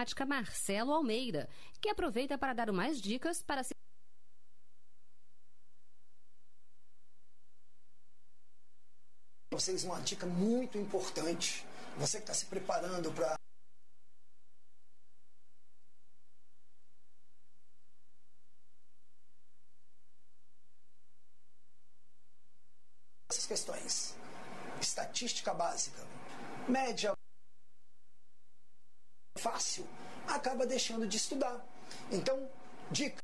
matemática Marcelo Almeida, que aproveita para dar mais dicas para se vocês uma dica muito importante. Você que está se preparando para essas questões. Estatística básica, média, fácil, acaba deixando de estudar. Então, dica.